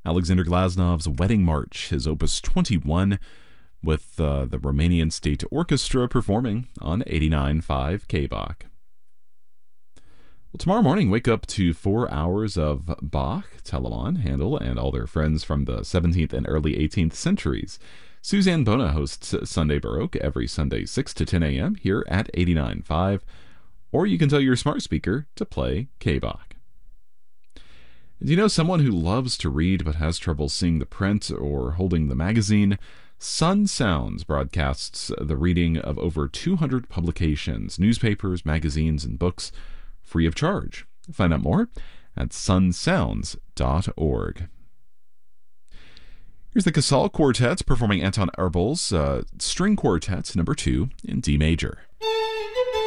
Alexander Glaznov's Wedding March, his Opus 21, with the Romanian State Orchestra performing on 89.5 KBach. Well, tomorrow morning, wake up to 4 hours of Bach, Telemann, Handel, and all their friends from the 17th and early 18th centuries. Suzanne Bona hosts Sunday Baroque every Sunday 6 to 10 a.m. here at 89.5, or you can tell your smart speaker to play KBach. Do you know someone who loves to read but has trouble seeing the print or holding the magazine? Sun Sounds broadcasts the reading of over 200 publications, newspapers, magazines, and books, free of charge. Find out more at sunsounds.org. Here's the Casal Quartet performing Anton Erbel's String Quartet No. 2 in D major.